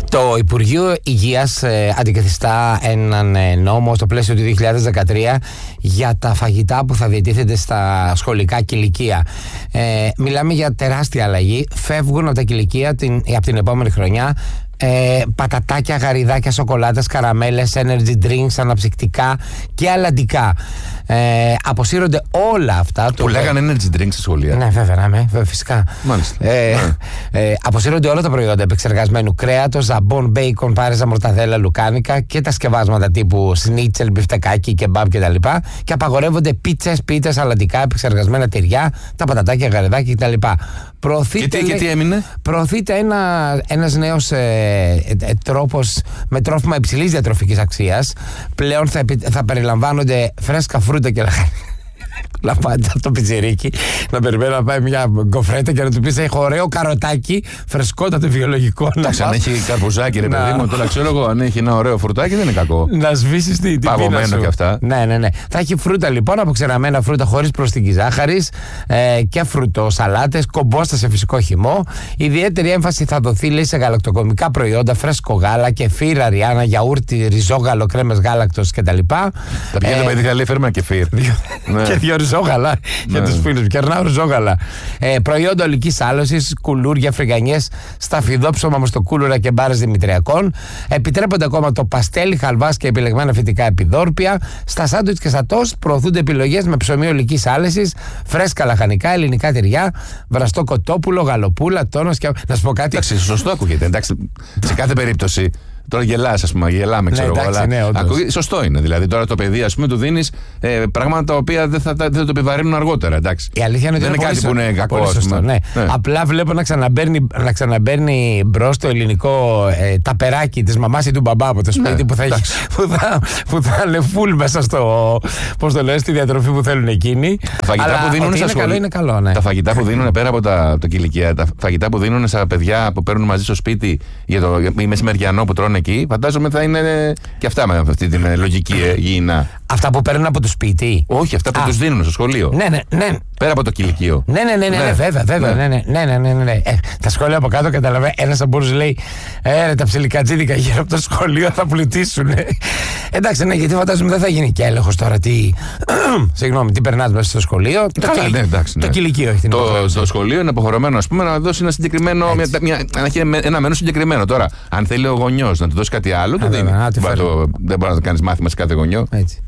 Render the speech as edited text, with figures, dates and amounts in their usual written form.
Το Υπουργείο Υγείας αντικαθιστά έναν νόμο στο πλαίσιο του 2013 για τα φαγητά που θα διατίθενται στα σχολικά κηλικεία. Μιλάμε για τεράστια αλλαγή. Φεύγουν από τα κηλικεία από την επόμενη χρονιά πατατάκια, γαριδάκια, σοκολάτες, καραμέλες, energy drinks, αναψυκτικά και αλλαντικά. Αποσύρονται όλα αυτά. Που λέγανε energy drinks στα σχολεία. Ναι, βέβαια, φυσικά. Μάλιστα. Αποσύρονται όλα τα προϊόντα επεξεργασμένου κρέατος, ζαμπόν, μπέικον, πάρεζα, μορταδέλα, λουκάνικα και τα σκευάσματα τύπου σνίτσελ, μπιφτεκάκι, κεμπάμπ κτλ. Και απαγορεύονται πίτσες, αλλαντικά, επεξεργασμένα τυριά, τα πατατάκια, γαριδάκια κτλ. Και τι έμεινε? Προωθείται ένας νέος τρόπος με τρόφιμα υψηλής διατροφικής αξίας. Πλέον θα περιλαμβάνονται φρέσκα φρούτα και λαχανικά. Να πάτε από το πιτσιρίκι, να περιμένει να πάει μια γκοφρέτα και να του πει: έχω ωραίο καροτάκι, φρεσκότατο βιολογικό. Εντάξει, αν έχει καρπουζάκι, ρε παιδί μου, τώρα ξέρω εγώ, αν έχει ένα ωραίο φρουτάκι δεν είναι κακό. Να σβήσει την πίνα σου. Παγωμένο και αυτά. Ναι. Θα έχει φρούτα λοιπόν, αποξεραμένα φρούτα χωρίς προσθήκη ζάχαρης και φρουτοσαλάτες, κομπόστα σε φυσικό χυμό. Ιδιαίτερη έμφαση θα δοθεί, λέει, σε γαλακτοκομικά προϊόντα, φρέσκο γάλα, κεφίρ, αριάνα, γιαούρτι, ριζόγαλο, κρέμες γάλακτος κτλ. Τα πηγαίνει το παιδί, θα λέει: φέρουμε κεφίρ. Και δύο ριζόγαλα για τους φίλους. Κερνάω ριζόγαλα. Προϊόντα ολικής άλωσης, κουλούρια, φρυγανιές, σταφιδόψωμα, μοστοκούλουρα και μπάρες δημητριακών. Επιτρέπονται ακόμα το παστέλι, χαλβάς και επιλεγμένα φυτικά επιδόρπια. Στα σάντουιτς και στα τόστ προωθούνται επιλογές με ψωμί ολικής άλεσης, φρέσκα λαχανικά, ελληνικά τυριά, βραστό κοτόπουλο, γαλοπούλα, τόνος και. Να σου πω κάτι. Εντάξει, σωστό ακούγεται. Εντάξει, σε κάθε περίπτωση. Τώρα γελάς, ας πούμε, γελάμε, ξέρω εγώ. Σωστό είναι. Δηλαδή, τώρα το παιδί, ας πούμε, του δίνεις πράγματα τα οποία δεν θα το επιβαρύνουν αργότερα. Εντάξει. Η αλήθεια είναι ότι δεν είναι κάτι που είναι κακό. Σωστό, ναι. Απλά βλέπω να ξαναμπέρνει μπρος το ελληνικό ταπεράκι της μαμάς ή του μπαμπά από το σπίτι που θα είναι full μέσα στο. Πώς το λες, στη διατροφή που θέλουν εκείνοι. Τα φαγητά που δίνουν στα σχολεία. Είναι καλό, ναι. Τα φαγητά που δίνουν πέρα από τα κηλικεία, τα φαγητά που δίνουν στα παιδιά που παίρνουν μαζί στο σπίτι για το μεσημεριανό που τρώνε εκεί, φαντάζομαι θα είναι και αυτά με αυτή την λογική υγιεινά. Αυτά που παίρνουν από το σπίτι. Όχι, αυτά που τους δίνουν στο σχολείο. Ναι. Πέρα από το κηλικείο. Ναι, βέβαια. Ναι. Τα σχόλια από κάτω καταλαβαίνω. Ένας από όλους λέει: τα ψιλικατζίδικα γύρω από το σχολείο θα πλουτίσουν. Εντάξει, ναι, γιατί φαντάζομαι δεν θα γίνει και έλεγχος τώρα τι. Συγγνώμη, τι περνάς μέσα στο σχολείο. Το κηλικείο έχει την Το σχολείο είναι αποχρεωμένο, ας πούμε, να δώσει ένα συγκεκριμένο. Ένα μένου συγκεκριμένο. Τώρα, αν θέλει ο γονιός να του δώσει κάτι άλλο, το δίνει. Δεν μπορεί να το κάνει μάθημα σε κάθε γονιό. Έτσι.